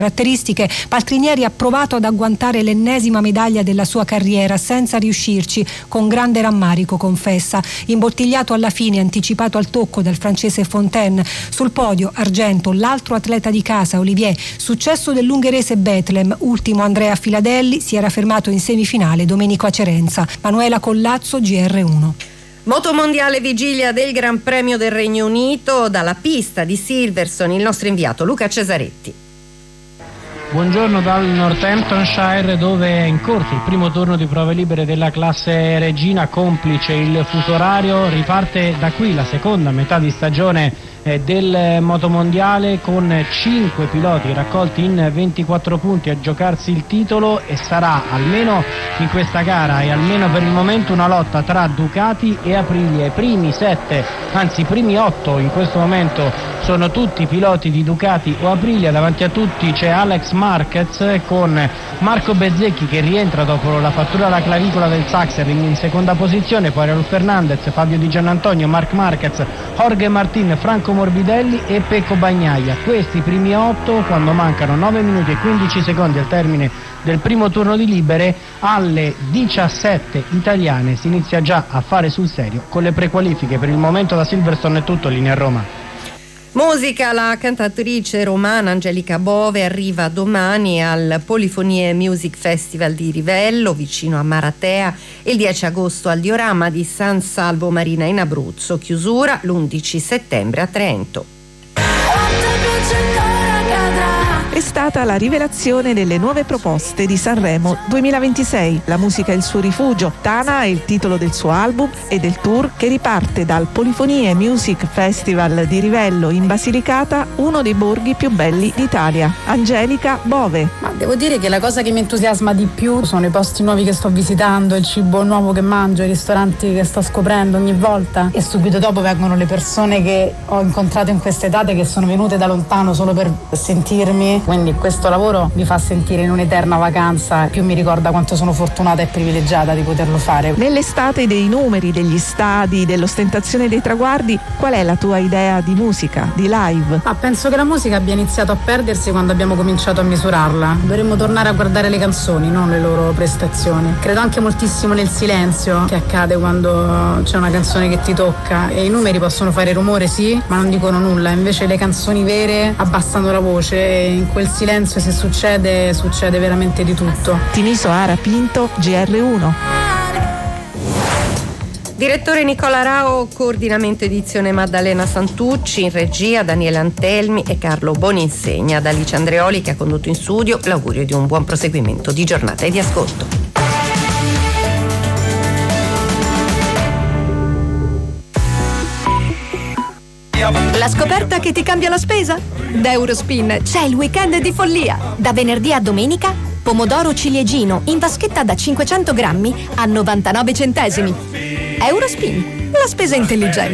caratteristiche, Paltrinieri ha provato ad agguantare l'ennesima medaglia della sua carriera senza riuscirci, con grande rammarico, confessa. Imbottigliato alla fine, anticipato al tocco dal francese Fontaine. Sul podio, argento, l'altro atleta di casa, Olivier. Successo dell'ungherese Bethlehem, ultimo Andrea Filadelli, si era fermato in semifinale Domenico Acerenza. Manuela Collazzo, GR1. Motomondiale vigilia del Gran Premio del Regno Unito, dalla pista di Silverstone il nostro inviato Luca Cesaretti. Buongiorno dal Northamptonshire, dove è in corso il primo turno di prove libere della classe regina, complice il fuso orario. Riparte da qui la seconda metà di stagione del motomondiale, con 5 piloti raccolti in 24 punti a giocarsi il titolo, e sarà almeno in questa gara e almeno per il momento una lotta tra Ducati e Aprilia. I primi 7, anzi i primi 8 in questo momento sono tutti piloti di Ducati o Aprilia. Davanti a tutti c'è Alex Marquez, con Marco Bezzecchi che rientra dopo la fattura alla clavicola del Sachsenring in seconda posizione, poi Raul Fernandez, Fabio Di Giannantonio, Marc Marquez, Jorge Martin, Franco Morbidelli e Pecco Bagnaia. Questi i primi 8, quando mancano 9 minuti e 15 secondi al termine del primo turno di libere. Alle 17 italiane si inizia già a fare sul serio con le prequalifiche. Per il momento da Silverstone è tutto, linea Roma. Musica, la cantatrice romana Angelica Bove arriva domani al Polifonie Music Festival di Rivello, vicino a Maratea, il 10 agosto al Diorama di San Salvo Marina in Abruzzo, chiusura l'11 settembre a Trento. È stata la rivelazione delle nuove proposte di Sanremo 2026. La musica è il suo rifugio. Tana è il titolo del suo album e del tour, che riparte dal Polifonie Music Festival di Rivello in Basilicata, uno dei borghi più belli d'Italia. Angelica Bove. Ma devo dire che la cosa che mi entusiasma di più sono i posti nuovi che sto visitando, il cibo nuovo che mangio, i ristoranti che sto scoprendo ogni volta, e subito dopo vengono le persone che ho incontrato in queste date, che sono venute da lontano solo per sentirmi. Quindi questo lavoro mi fa sentire in un'eterna vacanza, più mi ricorda quanto sono fortunata e privilegiata di poterlo fare. Nell'estate dei numeri, degli stadi, dell'ostentazione dei traguardi, qual è la tua idea di musica, di live? Penso che la musica abbia iniziato a perdersi quando abbiamo cominciato a misurarla. Dovremmo tornare a guardare le canzoni, non le loro prestazioni. Credo anche moltissimo nel silenzio che accade quando c'è una canzone che ti tocca, e i numeri possono fare rumore, sì, ma non dicono nulla. Invece le canzoni vere abbassano la voce, e in quel silenzio, se succede veramente di tutto. Tiniso Ara Pinto, GR1. Direttore Nicola Rao, coordinamento edizione Maddalena Santucci, in regia Daniele Antelmi e Carlo Boninsegna. Da Alice Andreoli, che ha condotto in studio, l'augurio di un buon proseguimento di giornata e di ascolto. La scoperta che ti cambia la spesa? Da Eurospin c'è il weekend di follia. Da venerdì a domenica, pomodoro ciliegino in vaschetta da 500 grammi a 99 centesimi. Eurospin, la spesa intelligente.